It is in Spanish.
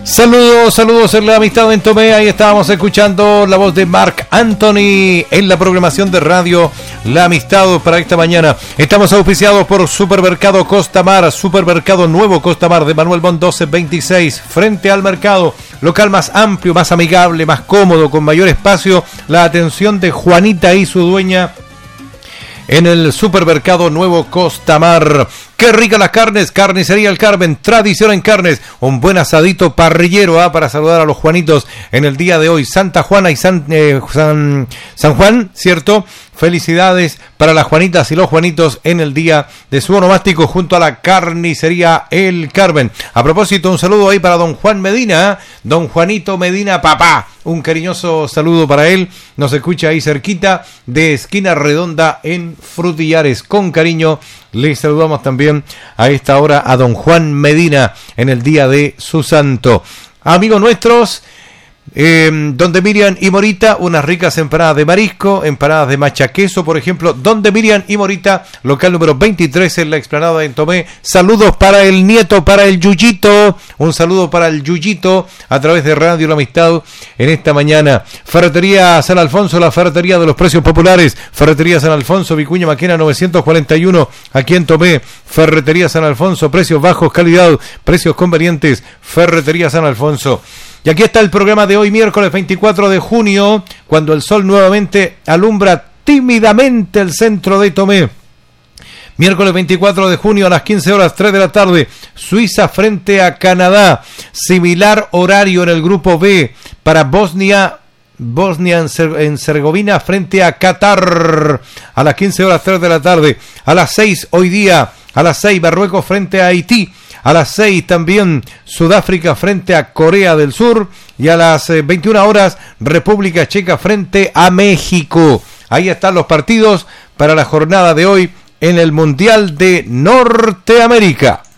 Saludos en la amistad en Tomé. Ahí estábamos escuchando la voz de Marc Anthony en la programación de radio La Amistad para esta mañana. Estamos auspiciados por Supermercado Costa Mar, Supermercado Nuevo Costa Mar de Manuel Bond 1226, frente al mercado. Local más amplio, más amigable, más cómodo, con mayor espacio. La atención de Juanita y su dueña en el Supermercado Nuevo Costa Mar. ¡Qué ricas las carnes! Carnicería El Carmen, tradición en carnes. Un buen asadito parrillero para saludar a los Juanitos en el día de hoy. Santa Juana y San Juan, ¿cierto? Felicidades para las Juanitas y los Juanitos en el día de su onomástico junto a la Carnicería El Carmen. A propósito, un saludo ahí para don Juan Medina, don Juanito Medina, papá. Un cariñoso saludo para él. Nos escucha ahí cerquita de Esquina Redonda en Frutillares. Con cariño les saludamos también a esta hora a don Juan Medina en el día de su santo. Amigos nuestros, donde Miriam y Morita, unas ricas empanadas de marisco, empanadas de machaqueso, por ejemplo. Donde Miriam y Morita, local número 23 en la explanada en Tomé. Saludos para el nieto, para el Yuyito. Un saludo para el Yuyito a través de Radio La Amistad en esta mañana. Ferretería San Alfonso, la ferretería de los precios populares. Ferretería San Alfonso, Vicuña Maquena 941, aquí en Tomé. Ferretería San Alfonso, precios bajos, calidad, precios convenientes. Ferretería San Alfonso. Y aquí está el programa de hoy, miércoles 24 de junio, cuando el sol nuevamente alumbra tímidamente el centro de Tomé. Miércoles 24 de junio a las 15 horas 3 de la tarde, Suiza frente a Canadá. Similar horario en el grupo B para Bosnia en Herzegovina frente a Qatar. A las 15 horas 3 de la tarde. A las 6 hoy día, a las 6 Marruecos frente a Haití. A las 6 también Sudáfrica frente a Corea del Sur. Y a las 21 horas República Checa frente a México. Ahí están los partidos para la jornada de hoy en el Mundial de Norteamérica.